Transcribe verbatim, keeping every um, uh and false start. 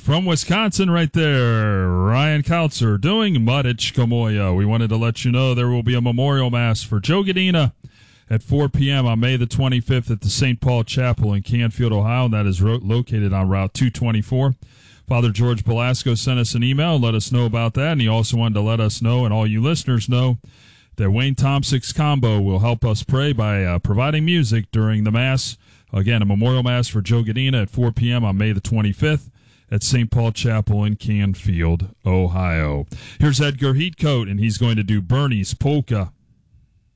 from Wisconsin right there, Ryan Kautzer doing Madich Kamoya. We wanted to let you know there will be a memorial mass for Joe Gadina at four p.m. on May the twenty-fifth at the Saint Paul Chapel in Canfield, Ohio. That is ro- located on Route two twenty-four. Father George Belasco sent us an email and let us know about that, and he also wanted to let us know, and all you listeners know, that Wayne Tomsik's Combo will help us pray by uh, providing music during the Mass. Again, a memorial Mass for Joe Gadina at four p.m. on May the twenty-fifth at Saint Paul Chapel in Canfield, Ohio. Here's Edgar Heatcoat, and he's going to do Bernie's Polka.